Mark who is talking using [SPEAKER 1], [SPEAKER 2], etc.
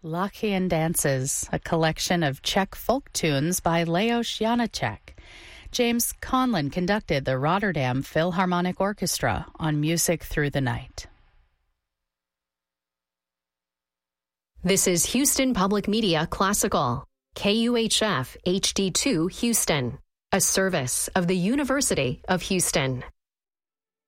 [SPEAKER 1] Lachian Dances, a collection of Czech folk tunes by Leos Janáček. James Conlon conducted the Rotterdam Philharmonic Orchestra on Music Through the Night.
[SPEAKER 2] This is Houston Public Media Classical, KUHF HD2 Houston, a service of the University of Houston.